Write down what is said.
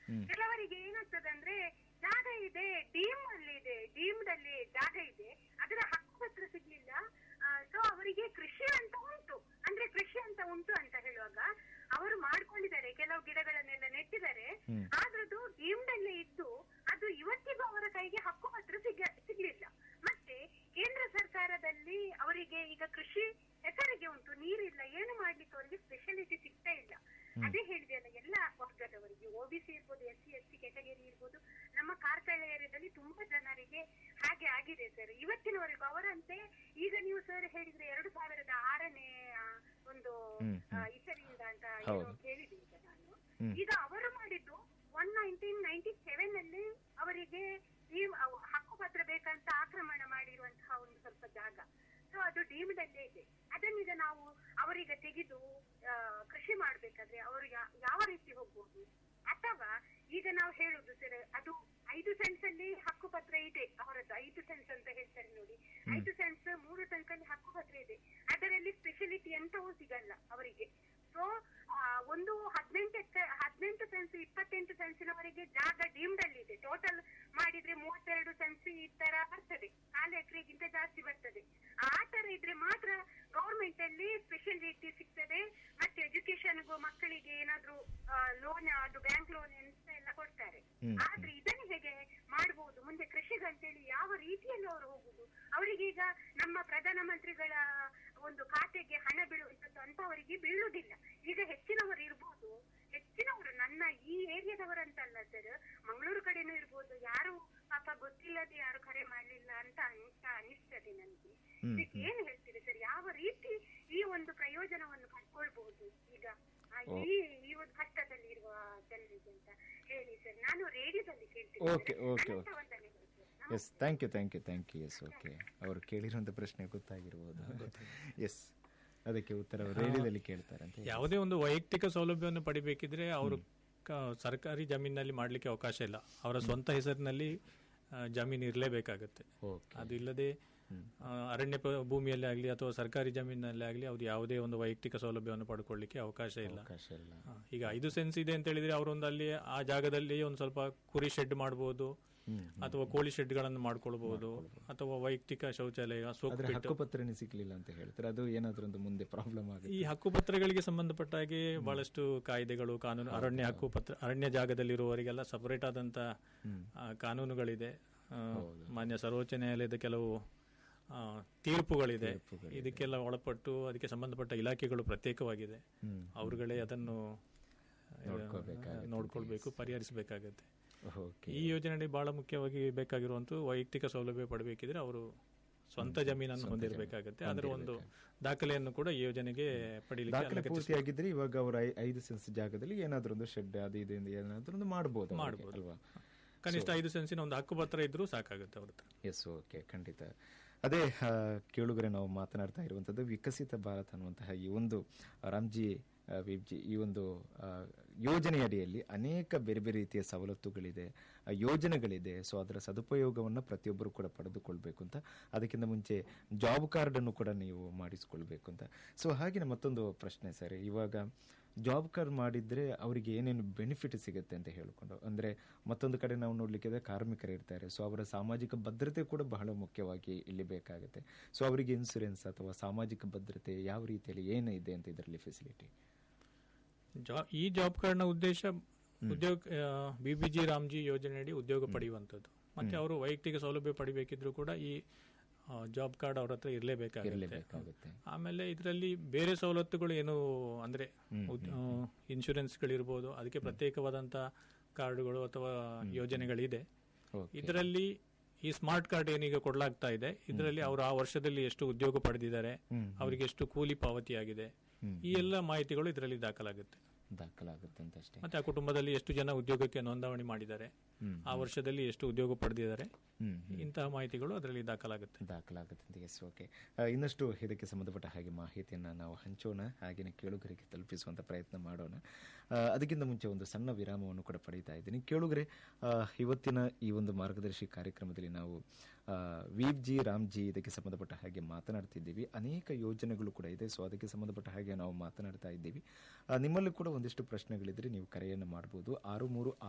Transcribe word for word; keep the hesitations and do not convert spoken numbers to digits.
ಕೆಲವರಿಗೆ ಏನಾಗ್ತದೆ ಅಂದ್ರೆ ಜಾಗ ಇದೆ, ಡೀಮ್ ಅಲ್ಲಿ ಇದೆ, ಡೀಮ್ಡ್ ಅಲ್ಲಿ ಜಾಗ ಇದೆ, ಅದರ ಹಕ್ಕುಪತ್ರ ಸಿಗ್ಲಿಲ್ಲ. ಸೊ ಅವರಿಗೆ ಕೃಷಿ ಅಂತ ಉಂಟು, ಅಂದ್ರೆ ಕೃಷಿ ಅಂತ ಉಂಟು ಅಂತ ಹೇಳುವಾಗ ಅವರು ಮಾಡ್ಕೊಂಡಿದ್ದಾರೆ, ಕೆಲವು ಗಿಡಗಳನ್ನೆಲ್ಲ ನೆಟ್ಟಿದ್ದಾರೆ, ಆದ್ರದ್ದು ಡೀಮ್ಡ್ ಅಲ್ಲೇ ಇದ್ದು ಅದು ಇವತ್ತಿಗೂ ಅವರ ಕೈಗೆ ಹಕ್ಕುಪತ್ರ ಸಿಗ ಸಿಗ್ಲಿಲ್ಲ. ಮತ್ತೆ ಕೇಂದ್ರ ಸರ್ಕಾರದಲ್ಲಿ ಅವರಿಗೆ ಈಗ ಕೃಷಿ ಹೆಸರಿಗೆ ಉಂಟು, ನೀರಿಲ್ಲ, ಏನು ಮಾಡ್ಲಿಕ್ಕೆ ಅವರಿಗೆ ಸ್ಪೆಷಾಲಿಟಿ ಸಿಗ್ತಾ ಇಲ್ಲ. ಅದೇ ಹೇಳಿದೆ ಅಲ್ಲ, ಎಲ್ಲ ವರ್ಗದವರಿಗೆ, ಒಬಿಸಿ ಇರ್ಬೋದು, S C S C category ಇರ್ಬೋದು, ನಮ್ಮ ಕಾರ್ಕಳ ಏರಿಯಾದಲ್ಲಿ ತುಂಬಾ ಜನರಿಗೆ ಹಾಗೆ ಆಗಿದೆ ಸರ್ ಇವತ್ತಿನವರೆಗೂ. ಅವರಂತೆ ಈಗ ನೀವು ಸರ್ ಹೇಳಿದ್ರೆ ಎರಡು ಸಾವಿರದ ಆರನೇ ಒಂದು ಇಸರಿಯಿಂದ ಅಂತ ಕೇಳಿದೆ ಈಗ ನಾನು. ಈಗ ಅವರು ಮಾಡಿದ್ದು ಒನ್ ನೈನ್ಟೀನ್ ನೈನ್ಟಿ ಸೆವೆನ್ ಅಲ್ಲಿ ಅವರಿಗೆ ಈ ಹಕ್ಕುಪತ್ರ ಬೇಕಂತ ಆಕ್ರಮಣ ಮಾಡಿರುವಂತಹ ಒಂದು ಸ್ವಲ್ಪ ಜಾಗ. ಸೊ ಅದು ಡೀಮ್ಡ್ ಅಲ್ಲೇ ಇದೆ. ಅದನ್ನೀಗ ನಾವು ಅವರೀಗ ತೆಗೆದು ಕೃಷಿ ಮಾಡ್ಬೇಕಾದ್ರೆ ಅವರು ಯಾವ ರೀತಿ ಹೋಗ್ಬೋದು? ಅಥವಾ ಈಗ ನಾವು ಹೇಳುದು ಸರ್, ಅದು ಐದು ಸೆನ್ಸ್ ಅಲ್ಲಿ ಹಕ್ಕುಪತ್ರ ಇದೆ ಅವರದ್ದು, ಐದು ಸೆನ್ಸ್ ಅಂತ ಹೇಳ್ತಾರೆ ನೋಡಿ, ಐದು ಸೆನ್ಸ್ ಮೂರು ಸೆನ್ಸ್ ಅಲ್ಲಿ ಹಕ್ಕುಪತ್ರ ಇದೆ, ಅದರಲ್ಲಿ ಸ್ಪೆಷಾಲಿಟಿ ಎಂತವೂ ಸಿಗಲ್ಲ ಅವರಿಗೆ. ಸೊ ಒಂದು ಹದಿನೆಂಟು ಹದಿನೆಂಟು ಸೆನ್ಸ್ ಇಪ್ಪತ್ತೆಂಟು ಸೆನ್ಸಿನವರೆಗೆ ಜಾಗ ಡೀಮ್ಡ್ ಅಲ್ಲಿ ಇದೆ. ಟೋಟಲ್ ಮಾಡಿದ್ರೆ ಮೂವತ್ತೆರಡು ಸೆನ್ಸ್ ಈ ತರ ಬರ್ತದೆ, ಕಾಲು ಎಕರೆಗಿಂತ ಜಾಸ್ತಿ ಬರ್ತದೆ. ಆ ತರ ಇದ್ರೆ ಮಾತ್ರ ಗವರ್ಮೆಂಟ್ ಅಲ್ಲಿ ಸ್ಪೆಷಾಲಿಟಿ ಸಿಗ್ತದೆ. ಮತ್ತೆ ಎಜುಕೇಶನ್ಗೂ ಮಕ್ಕಳಿಗೆ ಏನಾದ್ರು ಲೋನ್, ಅದು ಬ್ಯಾಂಕ್ ಲೋನ್ ಅಂತ ಎಲ್ಲ ಕೊಡ್ತಾರೆ. ಆದ್ರೆ ಇದನ್ನು ಹೇಗೆ ಮಾಡಬಹುದು ಮುಂದೆ ಕೃಷಿಗಂತೇಳಿ ಯಾವ ರೀತಿಯಲ್ಲಿ ಅವರು ಹೋಗುದು? ಅವರಿಗೀಗ ನಮ್ಮ ಪ್ರಧಾನ ಮಂತ್ರಿಗಳ ಒಂದು ಖಾತೆಗೆ ಹಣ ಬೀಳುವಂತದ್ದು ಅಂತ ಅವರಿಗೆ ಬೀಳುವುದಿಲ್ಲ. ಈಗ ಹೆಚ್ಚಿನವರು ಇರ್ಬೋದು, ಹೆಚ್ಚಿನವರು ನನ್ನ ಈ ಏರಿಯಾದವರಂತಲ್ಲ ಸರ್, ಮಂಗಳೂರು ಕಡೆನೂ ಇರ್ಬೋದು, ಯಾರು ಪಾಪ ಗೊತ್ತಿಲ್ಲದೆ ಯಾರು ಕರೆ ಮಾಡ್ಲಿಲ್ಲ ಅಂತ ಅಂತ ಅನಿಸ್ತದೆ ನನಗೆ. ಇದಕ್ಕೆ ಏನ್ ಹೇಳ್ತೀರಿ ಸರ್, ಯಾವ ರೀತಿ ಈ ಒಂದು ಪ್ರಯೋಜನವನ್ನು ಪಡ್ಕೊಳ್ಬಹುದು ಈಗ ಈ ಈ ಒಂದು ಕಷ್ಟದಲ್ಲಿ ಇರುವ ಜನರಿಗೆ ಅಂತ ಹೇಳಿ ಸರ್. ನಾನು ರೇಡಿಯೋದಲ್ಲಿ ಕೇಳ್ತೀನಿ. Okay okay yes, thank you thank you thank U S. Okay, ಅವರು ಕೇಳಿರುವಂತ ಪ್ರಶ್ನೆ ಗೊತ್ತಾಗಿರ್ಬೋದು. ಎಸ್, ಅದಕ್ಕೆ ಉತ್ತರ ರೇಡಿಯೋದಲ್ಲಿ ಕೇಳ್ತಾರೆ ಅಂತ. ಯಾವುದೇ ಒಂದು ವೈಯಕ್ತಿಕ ಸೌಲಭ್ಯವನ್ನು ಪಡಿಬೇಕಿದ್ರೆ ಅವರು ಸರ್ಕಾರಿ ಜಮೀನಿನಲ್ಲಿ ಮಾಡ್ಲಿಕ್ಕೆ ಅವಕಾಶ ಇಲ್ಲ, ಅವರ ಸ್ವಂತ ಹೆಸರಿನಲ್ಲಿ ಜಮೀನು ಇರಲೇಬೇಕಾಗತ್ತೆ. ಅದು ಇಲ್ಲದೆ ಅರಣ್ಯ ಭೂಮಿಯಲ್ಲಿ ಆಗಲಿ ಅಥವಾ ಸರ್ಕಾರಿ ಜಮೀನಿನಲ್ಲಿ ಆಗಲಿ ಅವ್ರು ಯಾವುದೇ ಒಂದು ವೈಯಕ್ತಿಕ ಸೌಲಭ್ಯವನ್ನು ಪಡ್ಕೊಳ್ಳಿಕ್ಕೆ ಅವಕಾಶ ಇಲ್ಲ. ಈಗ ಐದು ಸೆನ್ಸ್ ಇದೆ ಅಂತ ಹೇಳಿದ್ರೆ ಅವರೊಂದು ಅಲ್ಲಿ ಆ ಜಾಗದಲ್ಲಿ ಒಂದು ಸ್ವಲ್ಪ ಕುರಿ ಶೆಡ್ ಮಾಡಬಹುದು, ಅಥವಾ ಕೋಳಿ ಶೆಡ್ ಗಳನ್ನು ಮಾಡ್ಕೊಳ್ಬಹುದು, ಅಥವಾ ವೈಯಕ್ತಿಕ ಶೌಚಾಲಯ, ಹಕ್ಕುಪತ್ರ ಸಿಗ್ಲಿಲ್ಲ ಅಂತ ಹೇಳ್ತಾರೆ. ಅದು ಏನಾದ್ರೂ ಒಂದು ಮುಂದೆ ಪ್ರಾಬ್ಲಮ್ ಆಗುತ್ತೆ. ಈ ಹಕ್ಕುಪತ್ರಗಳಿಗೆ ಸಂಬಂಧಪಟ್ಟ ಹಾಗೆ ಬಹಳಷ್ಟು ಕಾಯ್ದೆಗಳು, ಕಾನೂನು, ಅರಣ್ಯ ಹಕ್ಕುಪತ್ರ, ಅರಣ್ಯ ಜಾಗದಲ್ಲಿರುವವರಿಗೆಲ್ಲ ಸಪರೇಟ್ ಆದಂತ ಕಾನೂನುಗಳಿದೆ. ಮಾನ್ಯ ಸರ್ವೋಚ್ಚ ನ್ಯಾಯಾಲಯದ ಕೆಲವು ತೀರ್ಪುಗಳಿದೆ. ಇದಕ್ಕೆಲ್ಲ ಒಳಪಟ್ಟು ಅದಕ್ಕೆ ಸಂಬಂಧಪಟ್ಟ ಇಲಾಖೆಗಳು ಪ್ರತ್ಯೇಕವಾಗಿದೆ, ಅವರುಗಳೇ ಅದನ್ನು ನೋಡ್ಕೊಳ್ಬೇಕು, ಪರಿಹರಿಸಬೇಕಾಗತ್ತೆ. ಈ ಯೋಜನೆ ಬಹಳ ಮುಖ್ಯವಾಗಿ ಬೇಕಾಗಿರುವಂತ ವೈಯಕ್ತಿಕ ಸೌಲಭ್ಯ ಪಡಬೇಕಿದ್ರೆ ಅವರು ಸ್ವಂತ ಜಮೀನನ್ನು ಹೊಂದಿರಬೇಕಾಗುತ್ತೆ. ಅದರ ಒಂದು ದಾಖಲೆಯನ್ನು ಕೂಡ ಈ ಯೋಜನೆಗೆ ಪಡೀಲಿಕ್ಕೆ ಪೂರ್ತಿಯಾಗಿದ್ರೆ ಇವಾಗ ಅವರು ಐದು ಸೆನ್ಸ್ ಜಾಗದಲ್ಲಿ ಏನಾದ್ರೂ ಒಂದು ಶೆಡ್ ಅದು ಇದು ಏನಾದ್ರೂ ಒಂದು ಮಾಡಬಹುದು ಮಾಡಬಹುದು ಕನಿಷ್ಠ ಐದು ಸೆನ್ಸಿನ ಒಂದು ಹಕ್ಕುಪತ್ರ ಇದ್ರೂ ಸಾಕಾಗುತ್ತೆ ಅವ್ರ ಹತ್ರ. ಎಸ್, ಓಕೆ, ಖಂಡಿತ. ಅದೇ ಕೇಳುಗರೆ ನಾವು ಮಾತನಾಡ್ತಾ ಇರುವಂತದ್ದು ವಿಕಸಿತ ಭಾರತ ಅನ್ನುವಂತಹ ಈ ಒಂದು ರಾಮ್ಜಿ ವಿಬ್ಜಿ ಈ ಒಂದು ಯೋಜನೆ ಅಡಿಯಲ್ಲಿ ಅನೇಕ ಬೇರೆ ಬೇರೆ ರೀತಿಯ ಸವಲತ್ತುಗಳಿದೆ, ಯೋಜನೆಗಳಿದೆ. ಸೊ ಅದರ ಸದುಪಯೋಗವನ್ನು ಪ್ರತಿಯೊಬ್ಬರು ಕೂಡ ಪಡೆದುಕೊಳ್ಬೇಕು ಅಂತ, ಅದಕ್ಕಿಂತ ಮುಂಚೆ ಜಾಬ್ ಕಾರ್ಡ್ ಅನ್ನು ಕೂಡ ನೀವು ಮಾಡಿಸಿಕೊಳ್ಬೇಕು ಅಂತ. ಸೊ ಹಾಗೆ ಮತ್ತೊಂದು ಪ್ರಶ್ನೆ ಸರ್, ಇವಾಗ ಜಾಬ್ ಕಾರ್ಡ್ ಮಾಡಿದ್ರೆ ಅವರಿಗೆ ಏನೇನು ಬೆನಿಫಿಟ್ ಸಿಗುತ್ತೆ ಅಂತ ಹೇಳಿಕೊಂಡು, ಅಂದ್ರೆ ಮತ್ತೊಂದು ಕಡೆ ನಾವು ನೋಡ್ಲಿಕ್ಕೆ ಕಾರ್ಮಿಕರು ಇರ್ತಾರೆ. ಸೊ ಅವರ ಸಾಮಾಜಿಕ ಭದ್ರತೆ ಕೂಡ ಬಹಳ ಮುಖ್ಯವಾಗಿ ಇಲ್ಲಿ ಬೇಕಾಗುತ್ತೆ. ಸೊ ಅವರಿಗೆ ಇನ್ಸೂರೆನ್ಸ್ ಅಥವಾ ಸಾಮಾಜಿಕ ಭದ್ರತೆ ಯಾವ ರೀತಿಯಲ್ಲಿ ಏನಿದೆ ಅಂತ ಇದರಲ್ಲಿ ಫೆಸಿಲಿಟಿ? ಈ ಜಾಬ್ ಕಾರ್ಡ್ ನ ಉದ್ದೇಶ ಉದ್ಯೋಗ ಬಿಬಿಜಿ ರಾಮ್ಜಿ ಯೋಜನೆಯಡಿ ಉದ್ಯೋಗ ಪಡೆಯುವಂತದ್ದು. ಮತ್ತೆ ಅವರು ವೈಯಕ್ತಿಕ ಸೌಲಭ್ಯ ಪಡಿಬೇಕಿದ್ರು ಕೂಡ ಈ ಜಾಬ್ ಕಾರ್ಡ್ ಅವ್ರ ಹತ್ರ ಇರಲೇಬೇಕಾಗುತ್ತೆ. ಆಮೇಲೆ ಇದರಲ್ಲಿ ಬೇರೆ ಸವಲತ್ತುಗಳು ಏನು ಅಂದ್ರೆ ಇನ್ಶೂರೆನ್ಸ್ಗಳಿರ್ಬೋದು, ಅದಕ್ಕೆ ಪ್ರತ್ಯೇಕವಾದಂತ ಕಾರ್ಡ್ಗಳು ಅಥವಾ ಯೋಜನೆಗಳಿದೆ. ಇದರಲ್ಲಿ ಈ ಸ್ಮಾರ್ಟ್ ಕಾರ್ಡ್ ಏನೀಗ ಕೊಡಲಾಗ್ತಾ ಇದೆ, ಇದರಲ್ಲಿ ಅವರು ಆ ವರ್ಷದಲ್ಲಿ ಎಷ್ಟು ಉದ್ಯೋಗ ಪಡೆದಿದ್ದಾರೆ, ಅವರಿಗೆ ಎಷ್ಟು ಕೂಲಿ ಪಾವತಿಯಾಗಿದೆ, ಈ ಎಲ್ಲ ಮಾಹಿತಿಗಳು ಇದರಲ್ಲಿ ದಾಖಲಾಗುತ್ತೆ ದಾಖಲಾಗುತ್ತೆ ಅಂತ ಅಷ್ಟೇ. ಮತ್ತೆ ಆ ಕುಟುಂಬದಲ್ಲಿ ಎಷ್ಟು ಜನ ಉದ್ಯೋಗಕ್ಕೆ ನೋಂದಣಿ ಮಾಡಿದ್ದಾರೆ, ಆ ವರ್ಷದಲ್ಲಿ ಎಷ್ಟು ಉದ್ಯೋಗ ಪಡೆದಿದ್ದಾರೆ, ಇಂತಹ ಮಾಹಿತಿಗಳು ಅದರಲ್ಲಿ ದಾಖಲಾಗುತ್ತೆ ದಾಖಲಾಗುತ್ತೆ ಎಸ್, ಓಕೆ. ಇನ್ನಷ್ಟು ಇದಕ್ಕೆ ಸಂಬಂಧಪಟ್ಟ ಹಾಗೆ ಮಾಹಿತಿಯನ್ನ ನಾವು ಹಂಚೋಣ, ಹಾಗೆಯೇ ಕೇಳುಗರಿಗೆ ತಲುಪಿಸುವಂತ ಪ್ರಯತ್ನ ಮಾಡೋಣ. ಅದಕ್ಕಿಂತ ಮುಂಚೆ ಒಂದು ಸಣ್ಣ ವಿರಾಮವನ್ನು ಕೂಡ ಪಡೀತಾ ಇದ್ದೀನಿ. ಕೇಳುಗರೆ, ಇವತ್ತಿನ ಈ ಒಂದು ಮಾರ್ಗದರ್ಶಿ ಕಾರ್ಯಕ್ರಮದಲ್ಲಿ ನಾವು ವಿಬ್ಜಿ ರಾಮ್ಜಿ ಇದಕ್ಕೆ ಸಂಬಂಧಪಟ್ಟ ಹಾಗೆ ಮಾತನಾಡ್ತಿದ್ದೀವಿ. ಅನೇಕ ಯೋಜನೆಗಳು ಕೂಡ ಇದೆ. ಸೊ ಅದಕ್ಕೆ ಸಂಬಂಧಪಟ್ಟ ಹಾಗೆ ನಾವು ಮಾತನಾಡ್ತಾ ಇದ್ದೀವಿ. ನಿಮ್ಮಲ್ಲೂ ಕೂಡ ಒಂದಿಷ್ಟು ಪ್ರಶ್ನೆಗಳಿದ್ರೆ ನೀವು ಕರೆಯನ್ನು ಮಾಡಬಹುದು. ಆರು ಮೂರು